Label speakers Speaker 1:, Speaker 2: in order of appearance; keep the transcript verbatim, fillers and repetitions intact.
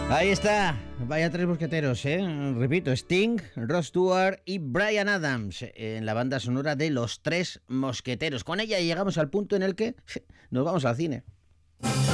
Speaker 1: Ahí está, vaya tres mosqueteros, ¿eh? Repito, Sting, Rod Stewart y Bryan Adams en la banda sonora de Los Tres Mosqueteros. Con ella llegamos al punto en el que nos vamos al cine.